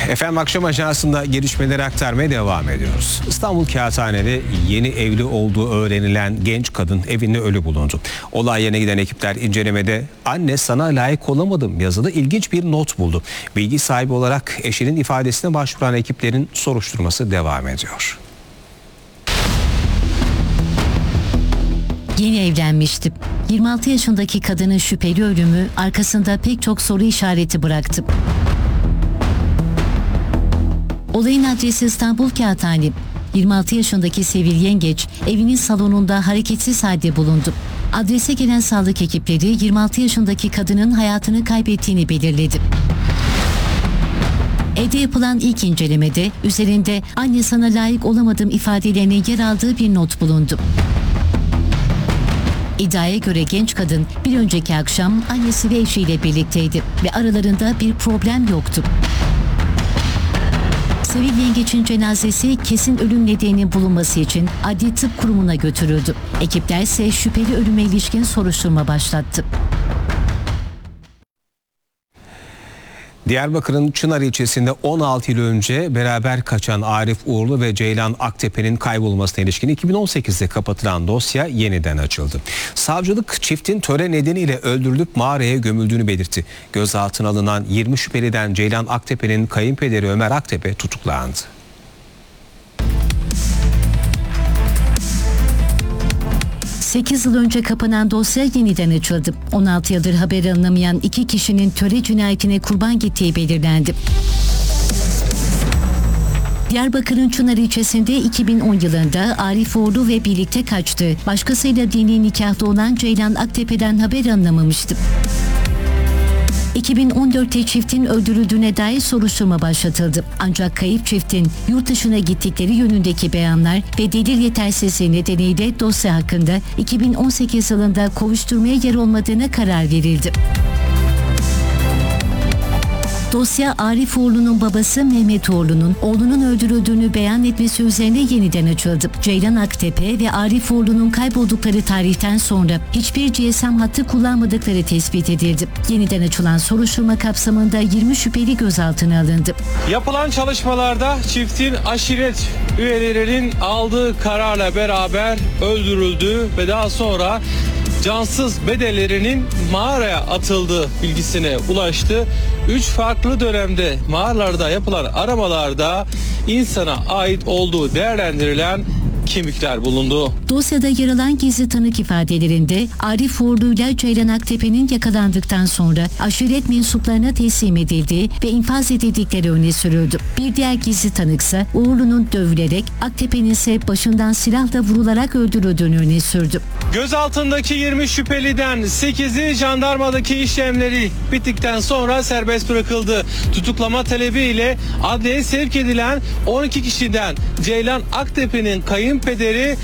Efendim akşam ajansında gelişmeleri aktarmaya devam ediyoruz. İstanbul Kağıthane'de yeni evli olduğu öğrenilen genç kadın evinde ölü bulundu. Olay yerine giden ekipler incelemede "Anne sana layık olamadım" yazılı ilginç bir not buldu. Bilgi sahibi olarak eşinin ifadesine başvuran ekiplerin soruşturması devam ediyor. Yeni evlenmiştim. 26 yaşındaki kadının şüpheli ölümü arkasında pek çok soru işareti bıraktı. Olayın adresi İstanbul Kağıthane. 26 yaşındaki Sevil Yengeç evinin salonunda hareketsiz halde bulundu. Adrese gelen sağlık ekipleri 26 yaşındaki kadının hayatını kaybettiğini belirledi. Evde yapılan ilk incelemede üzerinde "Anne sana layık olamadım" ifadelerinin yer aldığı bir not bulundu. İddiaya göre genç kadın bir önceki akşam annesi ve eşiyle birlikteydi ve aralarında bir problem yoktu. Sevil Yengeç'in cenazesi kesin ölüm nedeninin bulunması için Adli Tıp Kurumu'na götürüldü. Ekipler ise şüpheli ölüme ilişkin soruşturma başlattı. Diyarbakır'ın Çınar ilçesinde 16 yıl önce beraber kaçan Arif Uğurlu ve Ceylan Aktepe'nin kaybolmasına ilişkin 2018'de kapatılan dosya yeniden açıldı. Savcılık çiftin töre nedeniyle öldürülüp mağaraya gömüldüğünü belirtti. Gözaltına alınan 20 şüpheliden Ceylan Aktepe'nin kayınpederi Ömer Aktepe tutuklandı. Sekiz yıl önce kapanan dosya yeniden açıldı. 16 yıldır haber alınamayan iki kişinin töre cinayetine kurban gittiği belirlendi. Diyarbakır'ın Çınar ilçesinde 2010 yılında Arif Uğurlu ve birlikte kaçtı. Başkasıyla dini nikahlı olan Ceylan Aktepe'den haber alınamamıştı. 2014'te çiftin öldürüldüğüne dair soruşturma başlatıldı. Ancak kayıp çiftin yurt dışına gittikleri yönündeki beyanlar ve delil yetersizliği nedeniyle dosya hakkında 2018 yılında kovuşturmaya yer olmadığına karar verildi. Dosya Arif Uğurlu'nun babası Mehmet Uğurlu'nun oğlunun öldürüldüğünü beyan etmesi üzerine yeniden açıldı. Ceylan Aktepe ve Arif Uğurlu'nun kayboldukları tarihten sonra hiçbir GSM hattı kullanmadıkları tespit edildi. Yeniden açılan soruşturma kapsamında 20 şüpheli gözaltına alındı. Yapılan çalışmalarda çiftin aşiret üyelerinin aldığı kararla beraber öldürüldüğü ve daha sonra cansız bedenlerinin mağaraya atıldığı bilgisine ulaştı. 3 farklı dönemde mağaralarda yapılan aramalarda insana ait olduğu değerlendirilen kemikler bulundu. Dosyada yer alan gizli tanık ifadelerinde Arif Uğurlu ile Ceylan Aktepe'nin yakalandıktan sonra aşiret mensuplarına teslim edildiği ve infaz edildikleri öne sürüldü. Bir diğer gizli tanıksa Uğurlu'nun dövülerek, Aktepe'nin ise başından silahla vurularak öldürüldüğünü öne sürdü. Gözaltındaki 20 şüpheliden 8'i jandarmadaki işlemleri bittikten sonra serbest bırakıldı. Tutuklama talebiyle adliyeye sevk edilen 12 kişiden Ceylan Aktepe'nin kayınpederi